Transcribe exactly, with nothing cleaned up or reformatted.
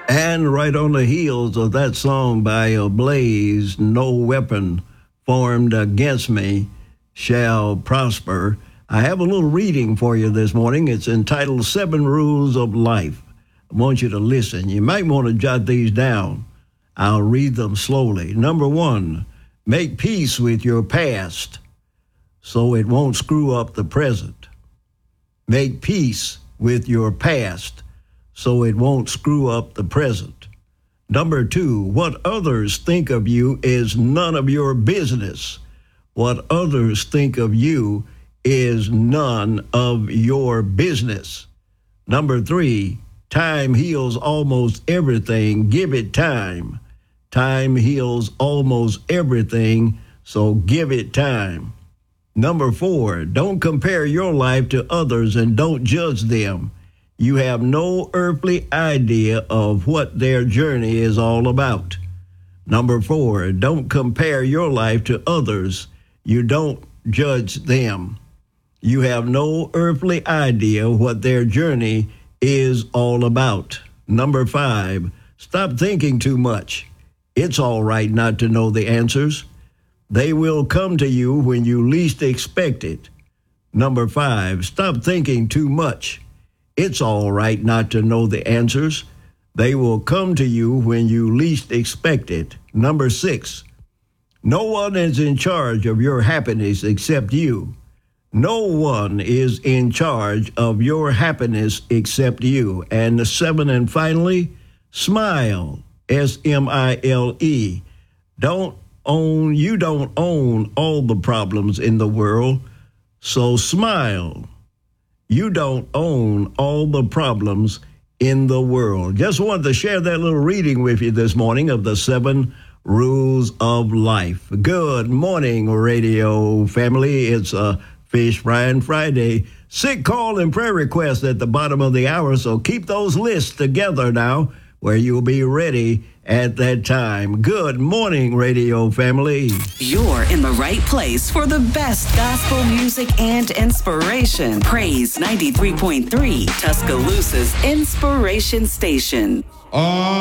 And right on the heels of that song by Ablaze, No Weapon Formed Against Me Shall Prosper, I have a little reading for you this morning. It's entitled Seven Rules of Life. I want you to listen. You might want to jot these down. I'll read them slowly. Number one, make peace with your past so it won't screw up the present. Make peace with your past so it won't screw up the present. Number two, what others think of you is none of your business. What others think of you is none of your business. Number three, time heals almost everything. Give it time. Time heals almost everything, so give it time. Number four, don't compare your life to others and don't judge them. You have no earthly idea of what their journey is all about. Number four, don't compare your life to others. You don't judge them. You have no earthly idea what their journey is all about. Number five, stop thinking too much. It's all right not to know the answers. They will come to you when you least expect it. Number five, stop thinking too much. It's all right not to know the answers. They will come to you when you least expect it. Number six, no one is in charge of your happiness except you. No one is in charge of your happiness except you. And the seven and finally, smile, S M I L E. Don't own, you don't own all the problems in the world, so smile. You don't own all the problems in the world. Just wanted to share that little reading with you this morning of the seven rules of life. Good morning, radio family. It's a Fish Frying Friday. Sick call and prayer request at the bottom of the hour, so keep those lists together now where you'll be ready at that time. Good morning, radio family. You're in the right place for the best gospel music and inspiration. Praise ninety-three point three, Tuscaloosa's Inspiration Station. Oh.